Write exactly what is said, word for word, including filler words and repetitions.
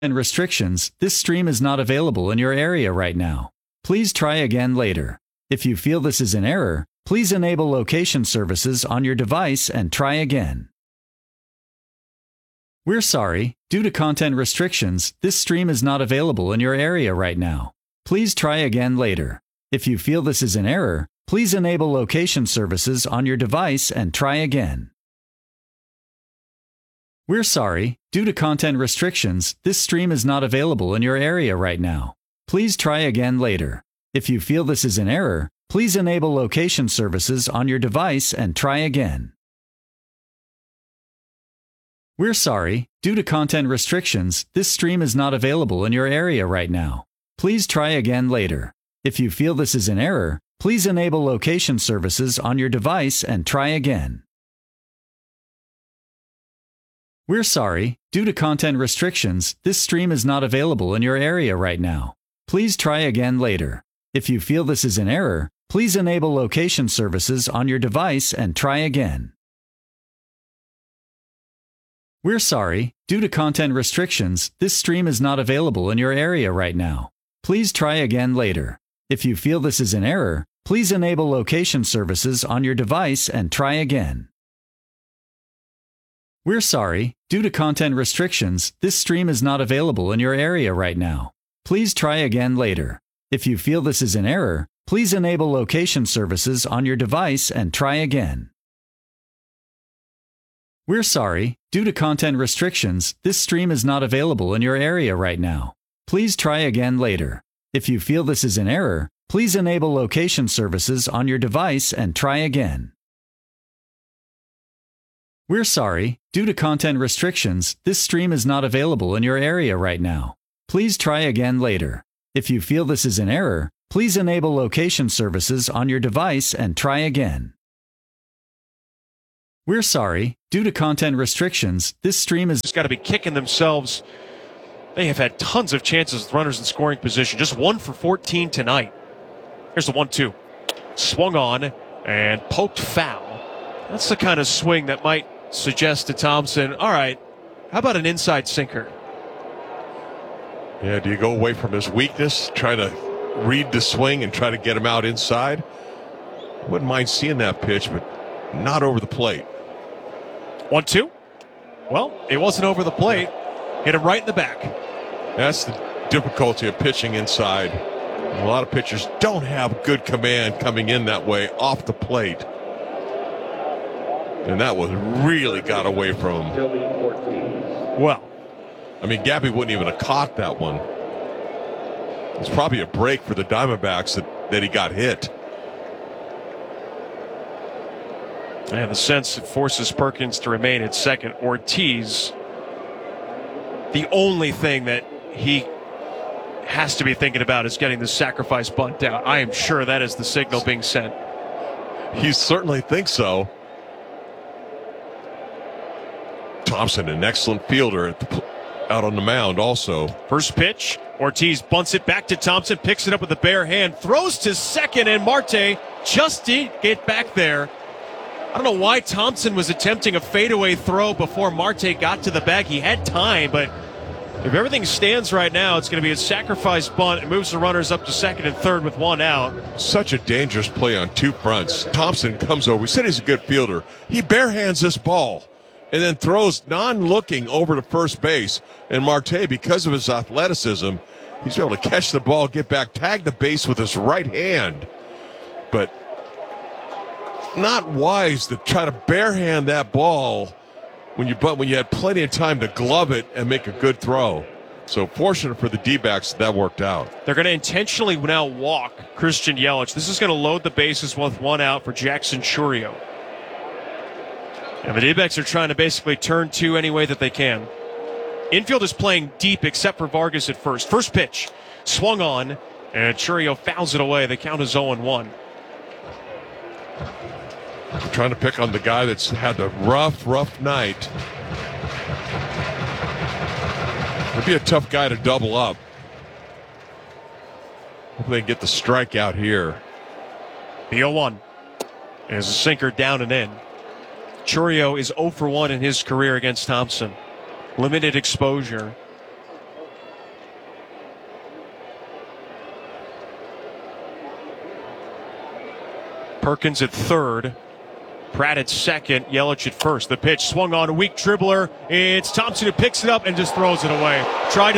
and restrictions, this stream is not available in your area right now. Please try again later. If you feel this is an error, please enable location services on your device and try again. We're sorry, due to content restrictions, this stream is not available in your area right now. Please try again later. If you feel this is an error, please enable location services on your device and try again. We're sorry, due to content restrictions, this stream is not available in your area right now. Please try again later. If you feel this is an error, please enable location services on your device and try again. We're sorry, due to content restrictions, this stream is not available in your area right now. Please try again later. If you feel this is an error, please enable location services on your device and try again. We're sorry, due to content restrictions, this stream is not available in your area right now. Please try again later. If you feel this is an error, please enable location services on your device and try again. We're sorry, due to content restrictions, this stream is not available in your area right now. Please try again later. If you feel this is an error, please enable location services on your device and try again. We're sorry, due to content restrictions, this stream is not available in your area right now. Please try again later. If you feel this is an error, please enable location services on your device and try again. We're sorry, due to content restrictions, this stream is not available in your area right now. Please try again later. If you feel this is an error, please enable location services on your device and try again. We're sorry, due to content restrictions, this stream is not available in your area right now. Please try again later. If you feel this is an error, please enable location services on your device and try again. We're sorry, due to content restrictions, this stream is got to be kicking themselves. They have had tons of chances with runners in scoring position. Just one for fourteen tonight. Here's the one two. Swung on and poked foul. That's the kind of swing that might suggest to Thompson, all right, how about an inside sinker? Yeah, do you go away from his weakness, try to read the swing and try to get him out inside? Wouldn't mind seeing that pitch, but not over the plate. one two. Well, it wasn't over the plate. Hit him right in the back. That's the difficulty of pitching inside. A lot of pitchers don't have good command coming in that way off the plate. And that was really got away from him. Well, I mean, Gabby wouldn't even have caught that one. It's probably a break for the Diamondbacks that, that he got hit. And the sense it forces Perkins to remain at second. Ortiz, the only thing that he has to be thinking about is getting the sacrifice bunt out. I am sure that is the signal being sent. He certainly thinks so. Thompson, an excellent fielder at the, out on the mound also. First pitch, Ortiz bunts it back to Thompson, picks it up with the bare hand, throws to second, and Marte just did get back there. I don't know why Thompson was attempting a fadeaway throw before Marte got to the bag. He had time, but if everything stands right now, it's going to be a sacrifice bunt. It moves the runners up to second and third with one out. Such a dangerous play on two fronts. Thompson comes over. We said he's a good fielder. He barehands this ball and then throws non-looking over to first base. And Marte, because of his athleticism, he's able to catch the ball, get back, tag the base with his right hand. But not wise to try to barehand that ball when you but when you had plenty of time to glove it and make a good throw. So fortunate for the D-backs that worked out. They're going to intentionally now walk Christian Yelich. This is going to load the bases with one out for Jackson Chourio. And the D-backs are trying to basically turn two any way that they can. Infield is playing deep except for Vargas at first. First pitch, swung on, and Chourio fouls it away. The count is oh and one. I'm trying to pick on the guy that's had a rough, rough night. It'd be a tough guy to double up. Hopefully they get the strikeout here. The oh one. As a sinker down and in. Chourio is oh for one in his career against Thompson. Limited exposure. Perkins at third. Pratt at second. Yelich at first. The pitch swung on a weak dribbler. It's Thompson who picks it up and just throws it away. Tried to